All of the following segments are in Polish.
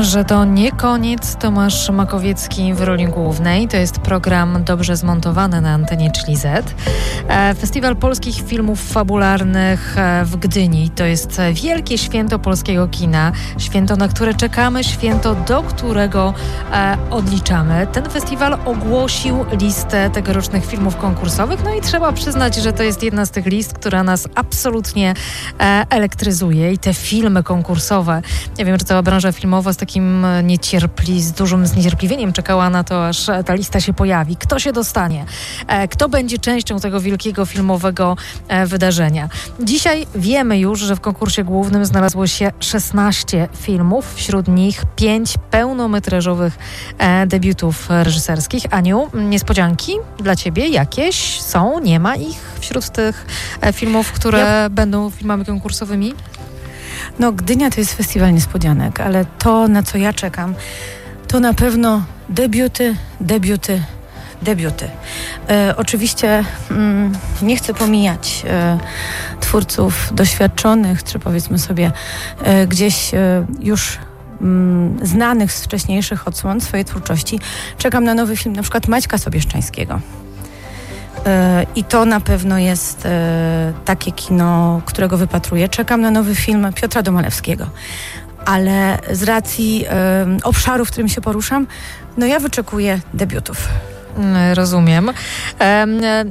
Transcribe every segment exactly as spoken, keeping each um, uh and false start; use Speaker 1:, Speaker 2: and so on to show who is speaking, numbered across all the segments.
Speaker 1: Że to nie koniec. Tomasz Makowiecki w roli głównej. To jest program dobrze zmontowany na antenie Chili Z. Festiwal Polskich Filmów Fabularnych w Gdyni. To jest wielkie święto polskiego kina. Święto, na które czekamy, święto, do którego odliczamy. Ten festiwal ogłosił listę tegorocznych filmów konkursowych. No i trzeba przyznać, że to jest jedna z tych list, która nas absolutnie elektryzuje. I te filmy konkursowe, nie wiem, czy cała branża filmowa z takim niecierpli, z dużym zniecierpliwieniem czekała na to, aż ta lista się pojawi. Kto się dostanie? Kto będzie częścią tego wielkiego filmowego wydarzenia? Dzisiaj wiemy już, że w konkursie głównym znalazło się szesnaście filmów, wśród nich pięć pełnometrażowych debiutów reżyserskich. Aniu, niespodzianki dla ciebie jakieś są? Nie ma ich wśród tych filmów, które ja... będą filmami konkursowymi?
Speaker 2: No, Gdynia to jest festiwal niespodzianek, ale to, na co ja czekam, to na pewno debiuty, debiuty, debiuty. E, oczywiście mm, nie chcę pomijać e, twórców doświadczonych, czy powiedzmy sobie e, gdzieś e, już mm, znanych z wcześniejszych odsłon swojej twórczości. Czekam na nowy film, na przykład Maćka Sobieszczańskiego. I to na pewno jest e, takie kino, którego wypatruję. Czekam na nowy film Piotra Domalewskiego. Ale z racji e, obszaru, w którym się poruszam, no ja wyczekuję debiutów.
Speaker 1: Rozumiem. E,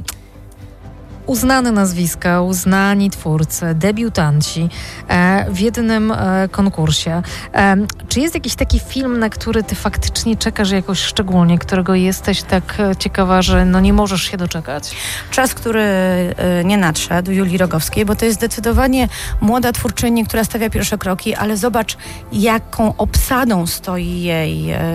Speaker 1: Uznane nazwiska, uznani twórcy, debiutanci e, w jednym e, konkursie. E, czy jest jakiś taki film, na który ty faktycznie czekasz jakoś szczególnie, którego jesteś tak ciekawa, że no nie możesz się doczekać?
Speaker 2: Czas, który e, nie nadszedł, Julii Rogowskiej, bo to jest zdecydowanie młoda twórczyni, która stawia pierwsze kroki, ale zobacz, jaką obsadą stoi jej, e,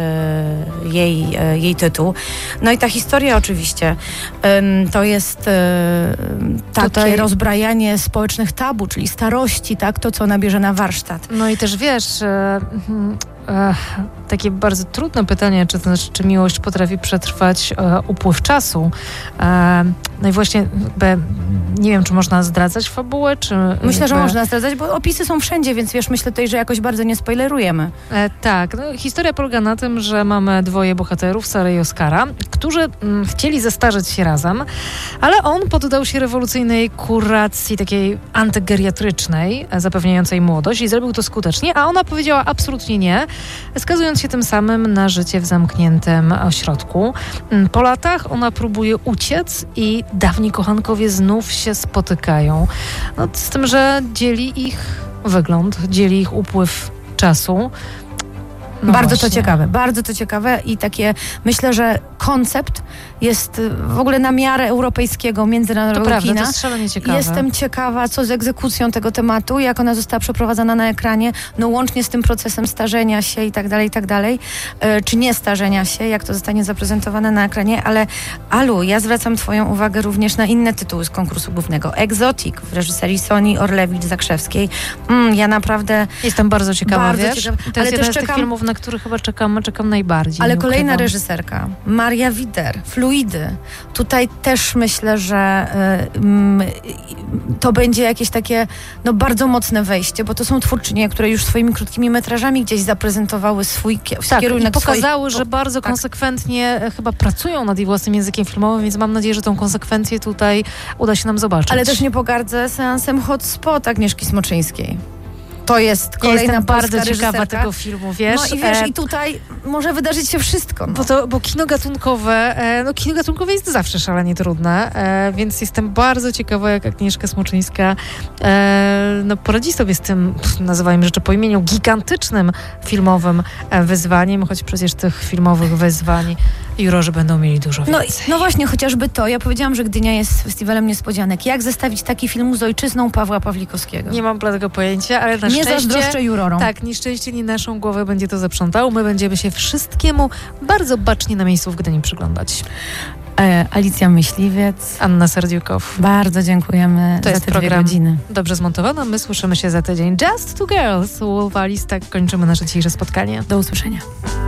Speaker 2: jej, e, jej tytuł. No i ta historia oczywiście, e, to jest e, takie Tutaj... rozbrajanie społecznych tabu, czyli starości, tak, to co ona bierze na warsztat.
Speaker 1: No i też wiesz, e, e, takie bardzo trudne pytanie, czy, to znaczy, czy miłość potrafi przetrwać e, upływ czasu. E, no i właśnie jakby, nie wiem, czy można zdradzać fabułę, czy...
Speaker 2: Myślę,
Speaker 1: jakby...
Speaker 2: że można zdradzać, bo opisy są wszędzie, więc wiesz, myślę tutaj, że jakoś bardzo nie spoilerujemy.
Speaker 1: E, tak, no, historia polega na tym, że mamy dwoje bohaterów, Sarę i Oskara, którzy mm, chcieli zestarzeć się razem, ale on poddał się rewolucyjnej kuracji takiej antygeriatrycznej, zapewniającej młodość i zrobił to skutecznie, a ona powiedziała absolutnie nie, skazując się tym samym na życie w zamkniętym ośrodku. Po latach ona próbuje uciec i dawni kochankowie znów się spotykają. No, z tym, że dzieli ich wygląd, dzieli ich upływ czasu.
Speaker 2: No bardzo właśnie. To ciekawe, bardzo to ciekawe i takie, myślę, że koncept jest w ogóle na miarę europejskiego, międzynarodowego
Speaker 1: to prawda,
Speaker 2: kina.
Speaker 1: To jest szalenie ciekawe.
Speaker 2: Jestem ciekawa, co z egzekucją tego tematu, jak ona została przeprowadzana na ekranie, no łącznie z tym procesem starzenia się i tak dalej, i tak dalej, e, czy nie starzenia się, jak to zostanie zaprezentowane na ekranie, ale Alu, ja zwracam twoją uwagę również na inne tytuły z konkursu głównego. Exotic w reżyserii Soni Orlewicz-Zakrzewskiej. Mm, ja naprawdę...
Speaker 1: Jestem bardzo ciekawa,
Speaker 2: bardzo
Speaker 1: wiesz?
Speaker 2: Ciekawa.
Speaker 1: To jest jeden z tych filmów, na który chyba czekam, czekam najbardziej.
Speaker 2: Ale kolejna ukrywam. reżyserka, Maria Wider, Fluidy. Tutaj też myślę, że y, to będzie jakieś takie no, bardzo mocne wejście, bo to są twórczynie, które już swoimi krótkimi metrażami gdzieś zaprezentowały swój kie-
Speaker 1: tak,
Speaker 2: kierunek.
Speaker 1: I pokazały,
Speaker 2: swoich...
Speaker 1: że bardzo
Speaker 2: tak.
Speaker 1: konsekwentnie chyba pracują nad ich własnym językiem filmowym, więc mam nadzieję, że tą konsekwencję tutaj uda się nam zobaczyć.
Speaker 2: Ale też nie pogardzę seansem Hotspot Agnieszki Smoczyńskiej. To jest kolejna
Speaker 1: ja
Speaker 2: bardzo
Speaker 1: ciekawa tego filmu, wiesz?
Speaker 2: No i wiesz,
Speaker 1: e...
Speaker 2: i tutaj może wydarzyć się wszystko. No.
Speaker 1: Bo, to, bo kino gatunkowe, e, no kino gatunkowe jest zawsze szalenie trudne, e, więc jestem bardzo ciekawa, jak Agnieszka Smoczyńska e, no, poradzi sobie z tym, nazywajmy rzeczy po imieniu, gigantycznym filmowym e, wyzwaniem, choć przecież tych filmowych wyzwań jurorzy będą mieli dużo więcej.
Speaker 2: No, no właśnie, chociażby to. Ja powiedziałam, że Gdynia jest festiwalem niespodzianek. Jak zestawić taki film z ojczyzną Pawła Pawlikowskiego?
Speaker 1: Nie mam tego pojęcia, ale na
Speaker 2: nie
Speaker 1: szczęście...
Speaker 2: zazdroszczę jurorom.
Speaker 1: Tak, nieszczęście nie naszą głowę będzie to zaprzątało. My będziemy się wszystkiemu bardzo bacznie na miejscu w Gdyni przyglądać.
Speaker 2: E, Alicja Myśliwiec.
Speaker 1: Anna Serdiukow.
Speaker 2: Bardzo dziękujemy
Speaker 1: to
Speaker 2: za
Speaker 1: jest
Speaker 2: te
Speaker 1: program
Speaker 2: dwie godziny.
Speaker 1: Dobrze zmontowano. My słyszymy się za tydzień. Just Two Girls. Wolf Alice. Tak kończymy nasze dzisiejsze spotkanie.
Speaker 2: Do usłyszenia.